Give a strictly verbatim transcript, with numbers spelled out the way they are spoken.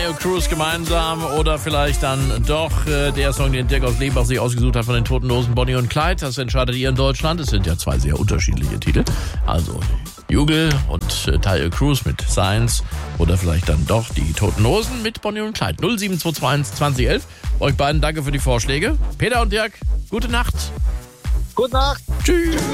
Tayo Cruz gemeinsam oder vielleicht dann doch äh, der Song, den Dirk aus Lebach sich ausgesucht hat von den Toten Hosen, Bonnie und Clyde. Das entscheidet ihr in Deutschland. Es sind ja zwei sehr unterschiedliche Titel. Also Jugel und äh, Tayo Cruz mit Science oder vielleicht dann doch die Toten Hosen mit Bonnie und Clyde. null sieben zwei zwei eins zwanzig elf. Euch beiden danke für die Vorschläge. Peter und Dirk, gute Nacht. Gute Nacht. Tschüss.